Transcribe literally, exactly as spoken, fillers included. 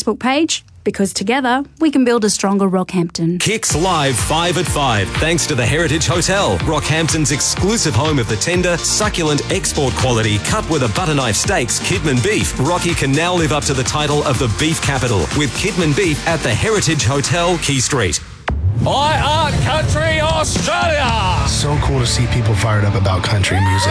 Facebook page, because together we can build a stronger Rockhampton. Kicks live five at five, thanks to the Heritage Hotel, Rockhampton's exclusive home of the tender, succulent, export quality, cut with a butter knife steaks, Kidman Beef. Rocky can now live up to the title of the beef capital with Kidman Beef at the Heritage Hotel, Key Street. I Art Country Australia! So cool to see people fired up about country music.